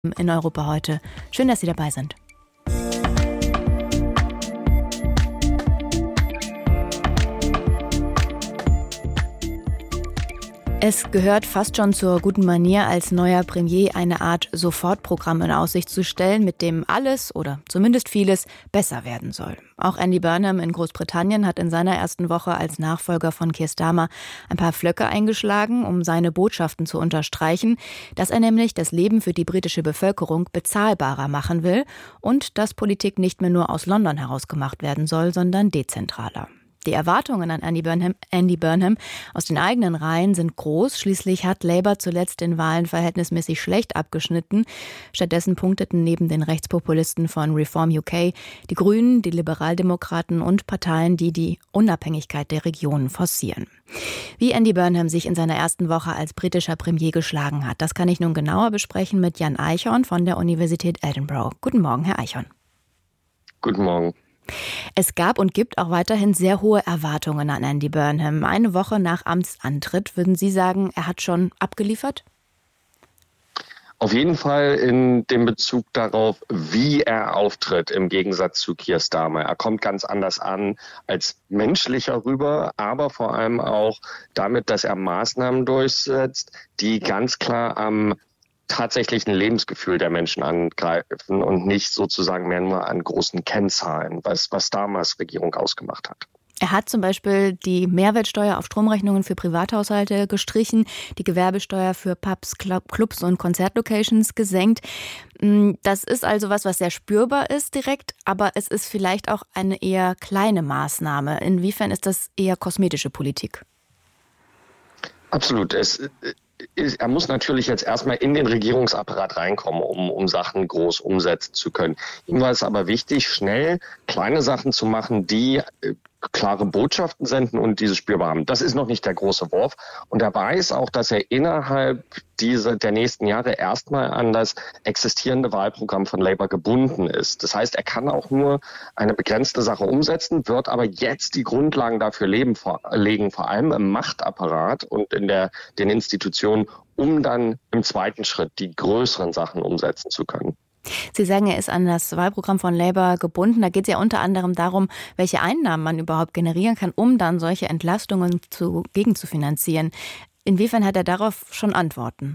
in Europa heute. Schön, dass Sie dabei sind. Es gehört fast schon zur guten Manier, als neuer Premier eine Art Sofortprogramm in Aussicht zu stellen, mit dem alles oder zumindest vieles besser werden soll. Auch Andy Burnham in Großbritannien hat in seiner ersten Woche als Nachfolger von Keir Starmer ein paar Pflöcke eingeschlagen, um seine Botschaften zu unterstreichen, dass er nämlich das Leben für die britische Bevölkerung bezahlbarer machen will und dass Politik nicht mehr nur aus London heraus gemacht werden soll, sondern dezentraler. Die Erwartungen an Andy Burnham aus den eigenen Reihen sind groß. Schließlich hat Labour zuletzt in Wahlen verhältnismäßig schlecht abgeschnitten. Stattdessen punkteten neben den Rechtspopulisten von Reform UK die Grünen, die Liberaldemokraten und Parteien, die die Unabhängigkeit der Regionen forcieren. Wie Andy Burnham sich in seiner ersten Woche als britischer Premier geschlagen hat, das kann ich nun genauer besprechen mit Jan Eichhorn von der Universität Edinburgh. Guten Morgen, Herr Eichhorn. Guten Morgen. Es gab und gibt auch weiterhin sehr hohe Erwartungen an Andy Burnham. Eine Woche nach Amtsantritt, würden Sie sagen, er hat schon abgeliefert? Auf jeden Fall in dem Bezug darauf, wie er auftritt, im Gegensatz zu Keir Starmer. Er kommt ganz anders an als menschlicher rüber, aber vor allem auch damit, dass er Maßnahmen durchsetzt, die ganz klar am tatsächlichen Lebensgefühl der Menschen angreifen und nicht sozusagen mehr nur an großen Kennzahlen, was Starmers Regierung ausgemacht hat. Er hat zum Beispiel die Mehrwertsteuer auf Stromrechnungen für Privathaushalte gestrichen, die Gewerbesteuer für Pubs, Clubs und Konzertlocations gesenkt. Das ist also was sehr spürbar ist direkt, aber es ist vielleicht auch eine eher kleine Maßnahme. Inwiefern ist das eher kosmetische Politik? Absolut. Er muss natürlich jetzt erstmal in den Regierungsapparat reinkommen, um Sachen groß umsetzen zu können. Ihm war es aber wichtig, schnell kleine Sachen zu machen, die klare Botschaften senden und diese spürbar haben. Das ist noch nicht der große Wurf. Und er weiß auch, dass er innerhalb der nächsten Jahre erstmal an das existierende Wahlprogramm von Labour gebunden ist. Das heißt, er kann auch nur eine begrenzte Sache umsetzen, wird aber jetzt die Grundlagen dafür legen, vor allem im Machtapparat und in den Institutionen, um dann im zweiten Schritt die größeren Sachen umsetzen zu können. Sie sagen, er ist an das Wahlprogramm von Labour gebunden. Da geht es ja unter anderem darum, welche Einnahmen man überhaupt generieren kann, um dann solche Entlastungen gegenzufinanzieren. Inwiefern hat er darauf schon Antworten?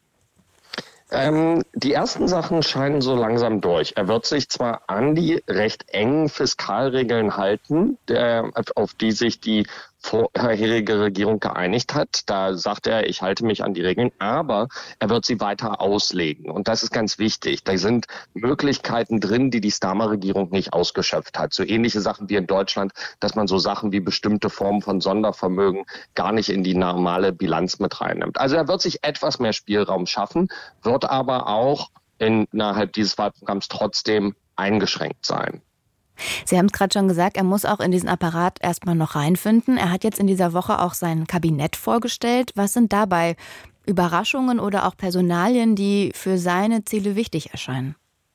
Die ersten Sachen scheinen so langsam durch. Er wird sich zwar an die recht engen Fiskalregeln halten, auf die sich die vorherige Regierung geeinigt hat. Da sagt er, ich halte mich an die Regeln, aber er wird sie weiter auslegen. Und das ist ganz wichtig. Da sind Möglichkeiten drin, die Starmer-Regierung nicht ausgeschöpft hat. So ähnliche Sachen wie in Deutschland, dass man so Sachen wie bestimmte Formen von Sondervermögen gar nicht in die normale Bilanz mit reinnimmt. Also er wird sich etwas mehr Spielraum schaffen, wird aber auch innerhalb dieses Wahlprogramms trotzdem eingeschränkt sein. Sie haben es gerade schon gesagt, er muss auch in diesen Apparat erstmal noch reinfinden. Er hat jetzt in dieser Woche auch sein Kabinett vorgestellt. Was sind dabei Überraschungen oder auch Personalien, die für seine Ziele wichtig erscheinen?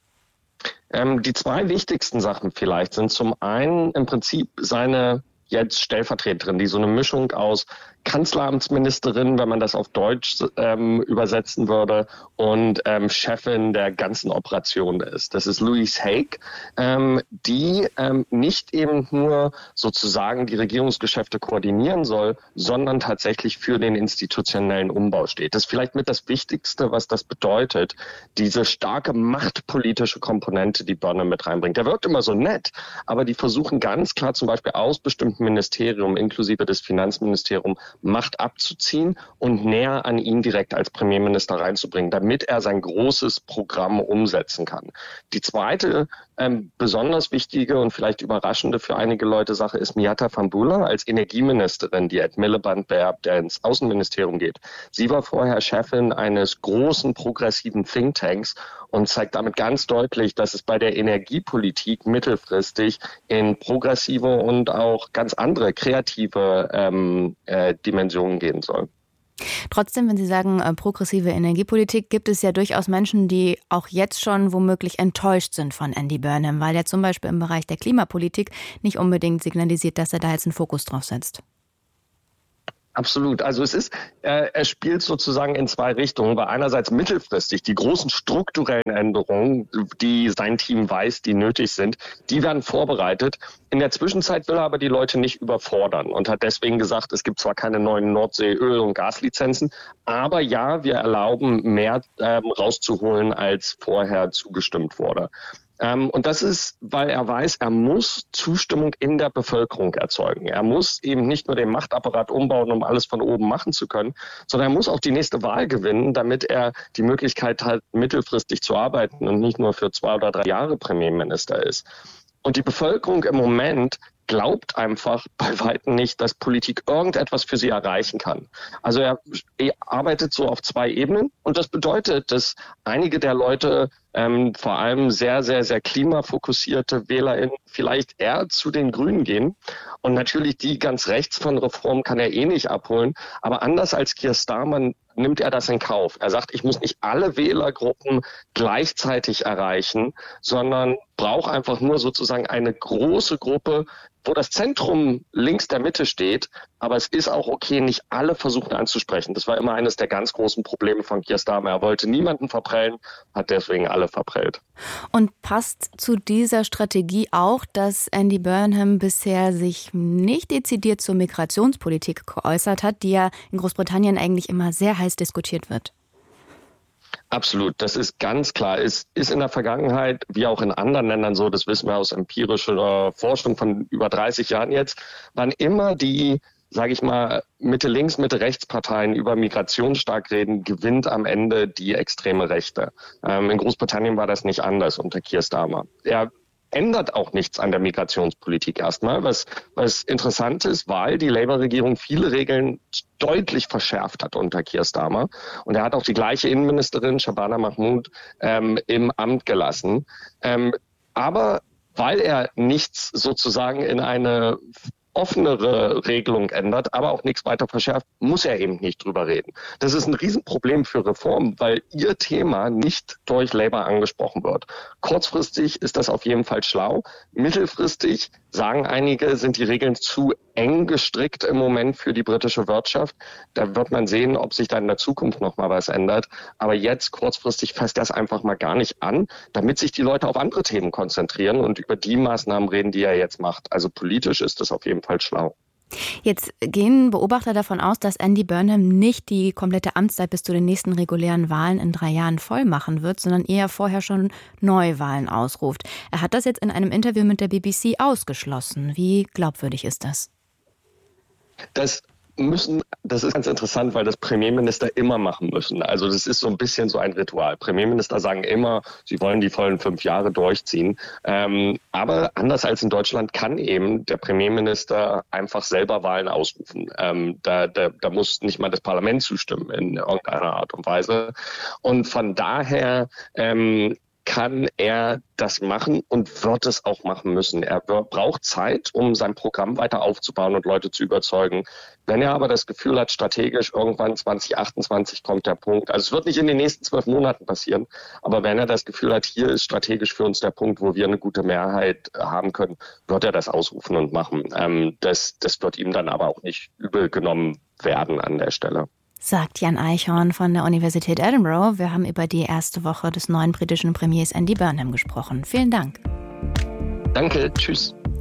Die zwei wichtigsten Sachen vielleicht sind zum einen im Prinzip seine jetzt Stellvertreterin, die so eine Mischung aus Kanzleramtsministerin, wenn man das auf Deutsch übersetzen würde, und Chefin der ganzen Operation ist. Das ist Louise Haigh, die nicht eben nur sozusagen die Regierungsgeschäfte koordinieren soll, sondern tatsächlich für den institutionellen Umbau steht. Das ist vielleicht mit das Wichtigste, was das bedeutet, diese starke machtpolitische Komponente, die Burnham mit reinbringt. Der wirkt immer so nett, aber die versuchen ganz klar zum Beispiel aus bestimmten Ministerien, inklusive des Finanzministeriums, Macht abzuziehen und näher an ihn direkt als Premierminister reinzubringen, damit er sein großes Programm umsetzen kann. Die zweite besonders wichtige und vielleicht überraschende für einige Leute Sache ist Miatta Fahnbulleh als Energieministerin, die Ed Miliband beerbt, der ins Außenministerium geht. Sie war vorher Chefin eines großen progressiven Thinktanks und zeigt damit ganz deutlich, dass es bei der Energiepolitik mittelfristig in progressive und auch ganz andere kreative Dimensionen gehen soll. Trotzdem, wenn Sie sagen progressive Energiepolitik, gibt es ja durchaus Menschen, die auch jetzt schon womöglich enttäuscht sind von Andy Burnham, weil er zum Beispiel im Bereich der Klimapolitik nicht unbedingt signalisiert, dass er da jetzt einen Fokus drauf setzt. Absolut. Also er spielt sozusagen in zwei Richtungen, weil einerseits mittelfristig die großen strukturellen Änderungen, die sein Team weiß, die nötig sind, die werden vorbereitet. In der Zwischenzeit will er aber die Leute nicht überfordern und hat deswegen gesagt, es gibt zwar keine neuen Nordsee-Öl- und Gaslizenzen, aber ja, wir erlauben mehr rauszuholen, als vorher zugestimmt wurde. Und das ist, weil er weiß, er muss Zustimmung in der Bevölkerung erzeugen. Er muss eben nicht nur den Machtapparat umbauen, um alles von oben machen zu können, sondern er muss auch die nächste Wahl gewinnen, damit er die Möglichkeit hat, mittelfristig zu arbeiten und nicht nur für 2 oder 3 Jahre Premierminister ist. Und die Bevölkerung im Moment glaubt einfach bei weitem nicht, dass Politik irgendetwas für sie erreichen kann. Also er arbeitet so auf 2 Ebenen und das bedeutet, dass einige der Leute, vor allem sehr, sehr, sehr klimafokussierte WählerInnen, vielleicht eher zu den Grünen gehen. Und natürlich die ganz rechts von Reform kann er nicht abholen. Aber anders als Keir Starmer nimmt er das in Kauf. Er sagt, ich muss nicht alle Wählergruppen gleichzeitig erreichen, sondern brauche einfach nur sozusagen eine große Gruppe, wo das Zentrum links der Mitte steht. Aber es ist auch okay, nicht alle versuchen anzusprechen. Das war immer eines der ganz großen Probleme von Keir Starmer. Er wollte niemanden verprellen, hat deswegen alle verprellt. Und passt zu dieser Strategie auch, dass Andy Burnham bisher sich nicht dezidiert zur Migrationspolitik geäußert hat, die ja in Großbritannien eigentlich immer sehr heiß diskutiert wird? Absolut, das ist ganz klar. Es ist in der Vergangenheit, wie auch in anderen Ländern so, das wissen wir aus empirischer Forschung von über 30 Jahren jetzt, waren immer die, sage ich mal, Mitte-Links-, Mitte-Rechts-Parteien über Migration stark reden, gewinnt am Ende die extreme Rechte. In Großbritannien war das nicht anders unter Keir Starmer. Er ändert auch nichts an der Migrationspolitik erstmal, was interessant ist, weil die Labour-Regierung viele Regeln deutlich verschärft hat unter Keir Starmer. Und er hat auch die gleiche Innenministerin, Shabana Mahmood, im Amt gelassen. Aber weil er nichts sozusagen in eine offenere Regelung ändert, aber auch nichts weiter verschärft, muss er eben nicht drüber reden. Das ist ein Riesenproblem für Reform, weil ihr Thema nicht durch Labour angesprochen wird. Kurzfristig ist das auf jeden Fall schlau. Mittelfristig, sagen einige, sind die Regeln zu eng gestrickt im Moment für die britische Wirtschaft. Da wird man sehen, ob sich da in der Zukunft noch mal was ändert. Aber jetzt kurzfristig fasst das einfach mal gar nicht an, damit sich die Leute auf andere Themen konzentrieren und über die Maßnahmen reden, die er jetzt macht. Also politisch ist das auf jeden Fall schlau. Jetzt gehen Beobachter davon aus, dass Andy Burnham nicht die komplette Amtszeit bis zu den nächsten regulären Wahlen in 3 Jahren voll machen wird, sondern eher vorher schon Neuwahlen ausruft. Er hat das jetzt in einem Interview mit der BBC ausgeschlossen. Wie glaubwürdig ist das? Das ist ganz interessant, weil das Premierminister immer machen müssen. Also das ist so ein bisschen so ein Ritual. Premierminister sagen immer, sie wollen die vollen 5 Jahre durchziehen. Aber anders als in Deutschland kann eben der Premierminister einfach selber Wahlen ausrufen. Da muss nicht mal das Parlament zustimmen in irgendeiner Art und Weise. Und von daher kann er das machen und wird es auch machen müssen. Er braucht Zeit, um sein Programm weiter aufzubauen und Leute zu überzeugen. Wenn er aber das Gefühl hat, strategisch irgendwann 2028 kommt der Punkt, also es wird nicht in den nächsten 12 Monaten passieren, aber wenn er das Gefühl hat, hier ist strategisch für uns der Punkt, wo wir eine gute Mehrheit haben können, wird er das ausrufen und machen. Das wird ihm dann aber auch nicht übel genommen werden an der Stelle. Sagt Jan Eichhorn von der Universität Edinburgh. Wir haben über die erste Woche des neuen britischen Premiers Andy Burnham gesprochen. Vielen Dank. Danke, tschüss.